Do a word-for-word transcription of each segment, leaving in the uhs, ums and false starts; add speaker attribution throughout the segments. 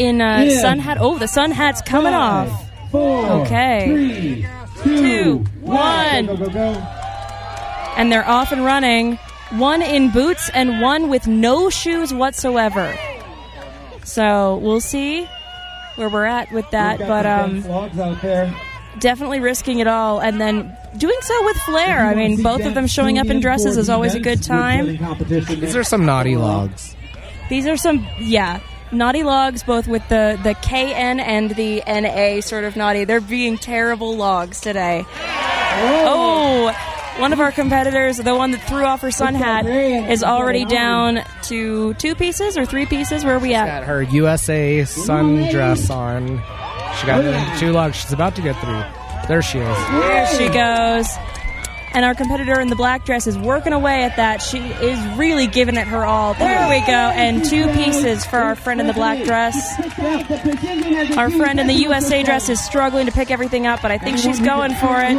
Speaker 1: in uh,
Speaker 2: yeah.
Speaker 1: sun hat. Oh, the sun hat's coming
Speaker 2: Five,
Speaker 1: off.
Speaker 2: Four,
Speaker 1: okay.
Speaker 2: Three, two,
Speaker 1: two one.
Speaker 2: Go, go, go, go.
Speaker 1: And they're off and running. One in boots and one with no shoes whatsoever. So we'll see where we're at with that. But um, definitely risking it all. And then doing so with flair. I mean, both of them showing up in dresses is always a good time.
Speaker 3: These are some naughty logs.
Speaker 1: These are some, yeah, naughty logs, both with the, the K N and the N A sort of naughty. They're being terrible logs today. Oh, one of our competitors, the one that threw off her sun hat, is already down to two pieces or three pieces. Where are we at?
Speaker 3: She's got her U S A sundress on. She got into two logs. She's about to get through. There she is.
Speaker 1: There she goes. And our competitor in the black dress is working away at that. She is really giving it her all. There we go. And two pieces for our friend in the black dress. Our friend in the U S A dress is struggling to pick everything up, but I think she's going for it.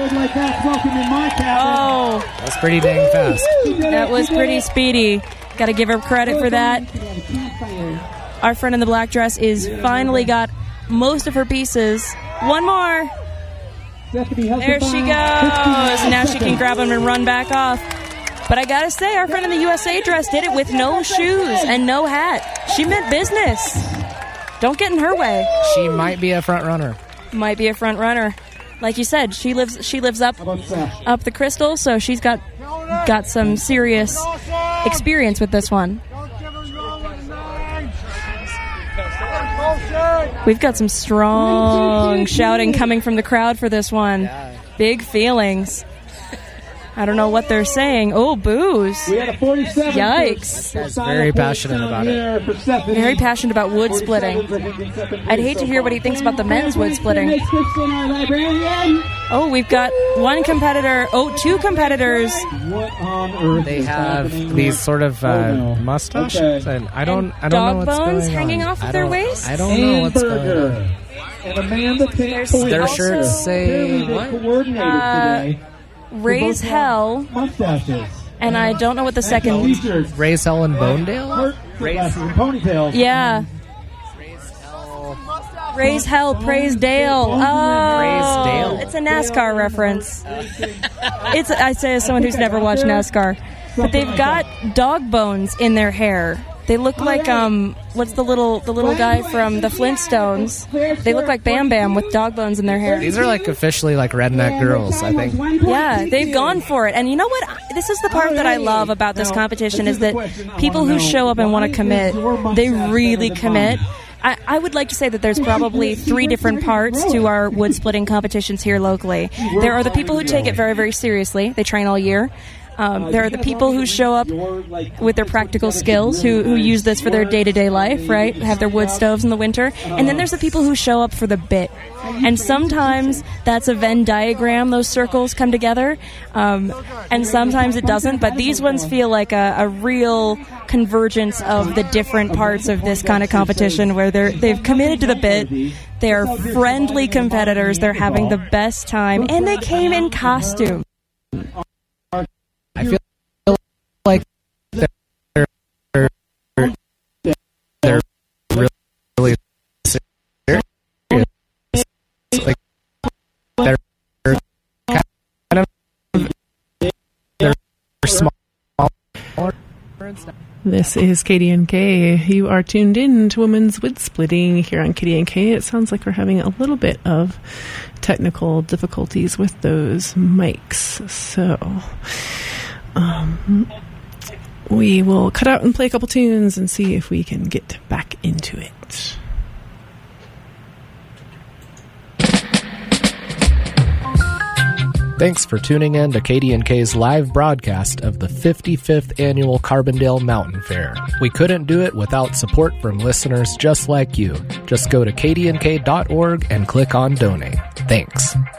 Speaker 1: Oh.
Speaker 3: That's pretty dang fast.
Speaker 1: That was pretty speedy. Got to give her credit for that. Our friend in the black dress is finally got most of her pieces. One more. There she goes. Now she can grab them and run back off. But I gotta say, our friend in the U S A dress did it with no shoes and no hat. She meant business. Don't get in her way.
Speaker 3: She might be a front runner.
Speaker 1: Might be a front runner. Like you said, she lives she lives up up the crystal, so she's got got some serious experience with this one. We've got some strong shouting coming from the crowd for this one. Big feelings. I don't know what they're saying. Oh, boos.
Speaker 2: We had a forty-seven.
Speaker 1: Yikes.
Speaker 3: That's very passionate about it.
Speaker 1: Very passionate about wood splitting. I'd hate to hear what he thinks about the men's wood splitting. Oh, we've got one competitor. Oh, two competitors.
Speaker 2: What on earth?
Speaker 3: They have these sort of uh, mustaches, and I don't, I don't know what's going on.
Speaker 1: Dog bones hanging off of their waist?
Speaker 3: I don't know what's going on.
Speaker 2: And Amanda
Speaker 1: There's
Speaker 3: Their
Speaker 1: also,
Speaker 3: shirts say
Speaker 2: what?
Speaker 3: what?
Speaker 1: Uh, Raise Hell,
Speaker 2: Mustaches.
Speaker 1: and I don't know what the second...
Speaker 3: Raise Hell and Bonedale?
Speaker 2: Raise ponytails.
Speaker 1: Yeah. Raise Hell, Praise Dale. Oh,
Speaker 3: Praise Dale.
Speaker 1: It's a NASCAR reference. It's I say as someone who's never watched NASCAR. But they've got dog bones in their hair. They look like um, what's the little the little guy from the Flintstones? They look like Bam Bam with dog bones in their hair.
Speaker 3: These are like officially like redneck girls, I think.
Speaker 1: Yeah, they've gone for it. And you know what? This is the part that I love about this competition is that people who show up and want to commit, they really commit. I, I would like to say that there's probably three different parts to our wood splitting competitions here locally. There are the people who take it very, very seriously. They train all year. Um, there are the people who show up with their practical skills, who, who use this for their day-to-day life, right? Have their wood stoves in the winter. And then there's the people who show up for the bit. And sometimes that's a Venn diagram, those circles come together. Um, and sometimes it doesn't. But these ones feel like a, a real convergence of the different parts of this kind of competition where they're, they've committed to the bit. They're friendly competitors. They're having the best time. And they came in costume.
Speaker 3: I feel like they're, they're really serious. Like they're kind of they're small.
Speaker 4: This is K D N K. You are tuned in to Women's Wood Splitting here on K D N K. It sounds like we're having a little bit of technical difficulties with those mics. So Um, we will cut out and play a couple tunes and see if we can get back into it.
Speaker 3: Thanks for tuning in to K D N K's live broadcast of the fifty-fifth Annual Carbondale Mountain Fair. We couldn't do it without support from listeners just like you. Just go to K D N K dot org and click on Donate. Thanks.